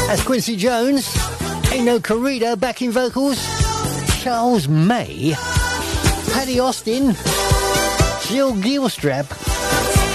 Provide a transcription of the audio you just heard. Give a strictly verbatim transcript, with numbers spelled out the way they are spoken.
That's Quincy Jones. Ain't No Corrido backing vocals. Charles May. Paddy Austin. Jill Gilstrap.